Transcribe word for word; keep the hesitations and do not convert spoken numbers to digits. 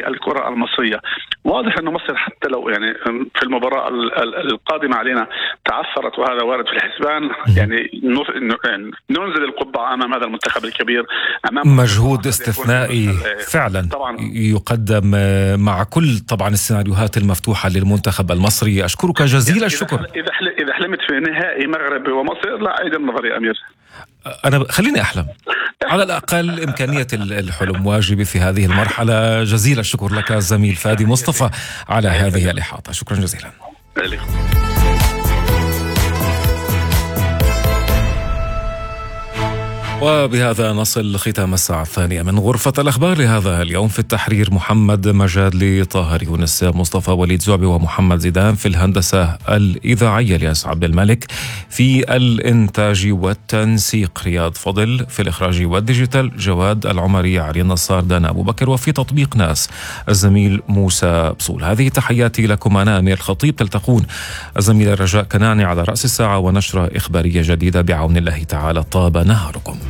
الكرة المصرية. واضح أنه مصر حتى لو يعني في المباراة القادمة علينا تعثرت، وهذا وارد في الحسبان، يعني ننزل القبعة أمام هذا المنتخب الكبير، أمام مجهود استثنائي فعلا طبعا يقدم مع كل طبعا السيناريوهات المفتوحة للمنتخب المصري. أشكرك جزيل الشكر. إذا حلمت في نهائي مغرب ومصر لا عيد النظر يا أمير. أنا خليني أحلم على الأقل، إمكانية الحلم واجبي في هذه المرحلة. جزيل الشكر لك الزميل فادي مصطفى على هذه الإحاطة. شكرا جزيلا. وبهذا نصل ختام الساعة الثانية من غرفة الأخبار لهذا اليوم. في التحرير محمد مجادلي، طاهر يونس، مصطفى وليد زعبي ومحمد زيدان. في الهندسة الإذاعية الياس عبد الملك. في الإنتاج والتنسيق رياض فضل. في الإخراج والديجيتال جواد العمري، علي النصار، دانا أبو بكر. وفي تطبيق ناس الزميل موسى بصول. هذه تحياتي لكم، أنا أمير الخطيب. تلتقون الزميلة رجاء كناني على رأس الساعة ونشرة إخبارية جديدة بعون الله تعالى. طاب نهاركم.